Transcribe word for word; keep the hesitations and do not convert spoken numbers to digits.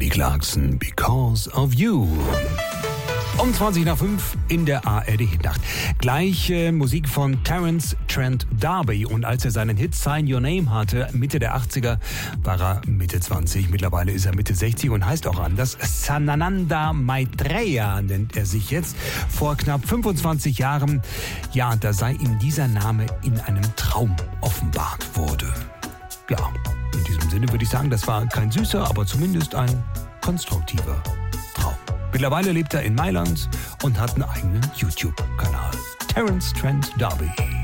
Kelly Clarkson, Because of You. Um zwanzig nach fünf in der A R D-Hitnacht. Gleich äh, Musik von Terence Trent D'Arby. Und als er seinen Hit Sign Your Name hatte, Mitte der achtziger, war er Mitte zwanzig. Mittlerweile ist er Mitte sechzig und heißt auch anders. Sanananda Maitreya nennt er sich jetzt. Vor knapp fünfundzwanzig Jahren, ja, da sei ihm dieser Name in einem Traum offenbart wurde. Ja, in diesem Sinne würde ich sagen, das war kein süßer, aber zumindest ein konstruktiver Traum. Mittlerweile lebt er in Mailand und hat einen eigenen YouTube-Kanal. Terence Trent D'Arby.